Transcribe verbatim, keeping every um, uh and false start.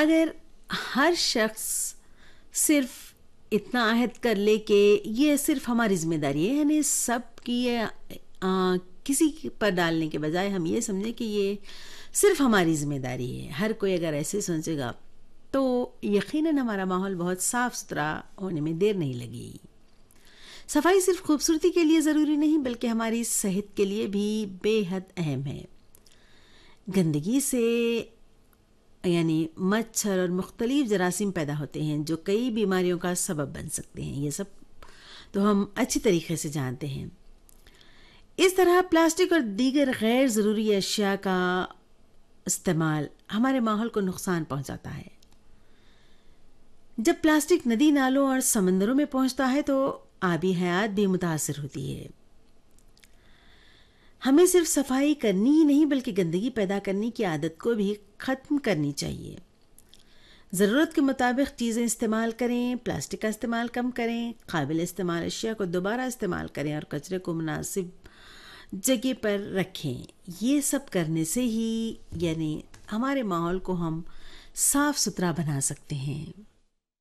اگر ہر شخص صرف اتنا عہد کر لے کہ یہ صرف ہماری ذمہ داری ہے، یعنی سب کی آ, کسی پر ڈالنے کے بجائے ہم یہ سمجھیں کہ یہ صرف ہماری ذمہ داری ہے، ہر کوئی اگر ایسے سوچے گا تو یقیناً ہمارا ماحول بہت صاف ستھرا ہونے میں دیر نہیں لگے گی۔ صفائی صرف خوبصورتی کے لیے ضروری نہیں بلکہ ہماری صحت کے لیے بھی بے حد اہم ہے۔ گندگی سے یعنی مچھر اور مختلف جراثیم پیدا ہوتے ہیں جو کئی بیماریوں کا سبب بن سکتے ہیں، یہ سب تو ہم اچھی طریقے سے جانتے ہیں۔ اس طرح پلاسٹک اور دیگر غیر ضروری اشیاء کا استعمال ہمارے ماحول کو نقصان پہنچاتا ہے۔ جب پلاسٹک ندی نالوں اور سمندروں میں پہنچتا ہے تو آبی حیات بھی متاثر ہوتی ہے۔ ہمیں صرف صفائی کرنی ہی نہیں بلکہ گندگی پیدا کرنے کی عادت کو بھی ختم کرنی چاہیے۔ ضرورت کے مطابق چیزیں استعمال کریں، پلاسٹک کا استعمال کم کریں، قابل استعمال اشیاء کو دوبارہ استعمال کریں اور کچرے کو مناسب جگہ پر رکھیں۔ یہ سب کرنے سے ہی یعنی ہمارے ماحول کو ہم صاف ستھرا بنا سکتے ہیں۔